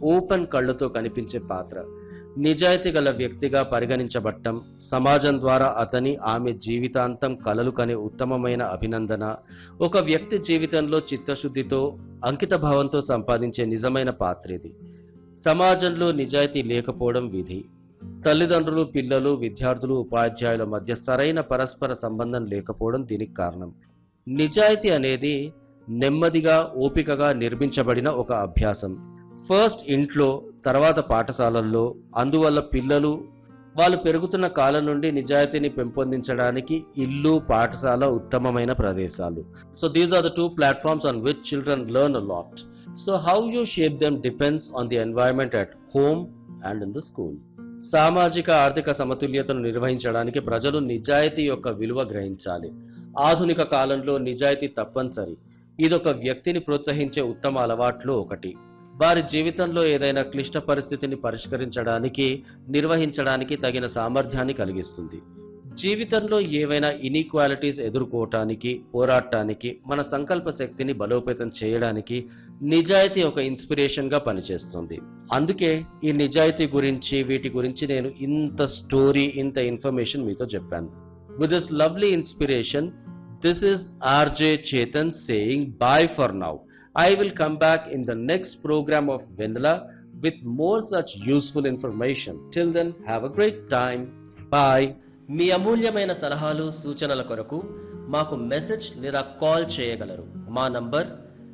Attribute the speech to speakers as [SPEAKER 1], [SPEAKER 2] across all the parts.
[SPEAKER 1] Open కళ్ళతో కనిపించే పాత్ర. నిజాయితీ గల వ్యక్తిగా పరిగణించబడటం, సమాజం ద్వారా అతని ఆమె జీవితాంతం కలలు కనే ఉత్తమమైన అభినందన, ఒక వ్యక్తి జీవితంలో చిత్తశుద్ధితో అంకితభావంతో సంపాదించే నిజమైన పాత్రిది. సమాజంలో నిజాయితీ లేకపోవడం విధి. తల్లిదండ్రులు, పిల్లలు, విద్యార్థులు, ఉపాధ్యాయుల మధ్య సరైన పరస్పర సంబంధం లేకపోవడం దీనికి కారణం. నిజాయితీ అనేది నెమ్మదిగా, ఓపికగా నిర్మించబడిన ఒక అభ్యాసం. ఫస్ట్ ఇంట్లో, తర్వాత పాఠశాలల్లో. అందువల్ల పిల్లలు వాళ్ళు పెరుగుతున్న కాలం నుండి నిజాయితీని పెంపొందించడానికి ఇల్లు, పాఠశాల ఉత్తమమైన ప్రదేశాలు. So these are the two platforms on which children learn a lot. So how U shape them depends on the environment at home and in the school. సామాజిక ఆర్థిక సమతుల్యతను నిర్వహించడానికి ప్రజలు నిజాయితీ యొక్క విలువ గ్రహించాలి. ఆధునిక కాలంలో నిజాయితీ తప్పనిసరి. ఇదొక వ్యక్తిని ప్రోత్సహించే ఉత్తమ అలవాట్లో ఒకటి. వారి జీవితంలో ఏదైనా క్లిష్ట పరిస్థితిని పరిష్కరించడానికి, నిర్వహించడానికి తగిన సామర్థ్యాన్ని కలిగిస్తుంది. జీవితంలో ఏవైనా ఇన్ఈక్వాలిటీస్ ఎదుర్కోవటానికి, పోరాటానికి, మన సంకల్ప శక్తిని బలోపేతం చేయడానికి నిజాయితీ ఒక ఇన్స్పిరేషన్ గా పనిచేస్తుంది. అందుకే ఈ నిజాయితీ గురించి, వీటి గురించి నేను ఇంత స్టోరీ, ఇంత ఇన్ఫర్మేషన్ మీతో చెప్పాను. With this lovely inspiration, this is RJ Chetan saying bye for now. I will come back in the next program of Vanilla with more such useful information. Till then, have a great time. Bye. మీ అమూల్యమైన సలహాలు, సూచనల కొరకు మాకు message లేదా call చేయగలరు. మా number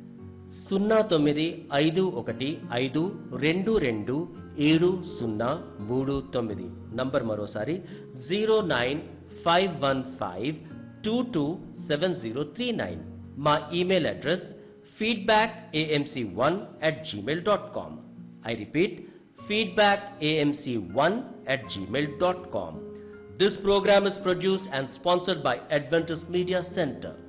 [SPEAKER 1] 0951522739. Number మరోసారి 09515227039. మా email address feedbackamc1@gmail.com. I repeat, feedbackamc1@gmail.com. This program is produced and sponsored by Adventist Media Center.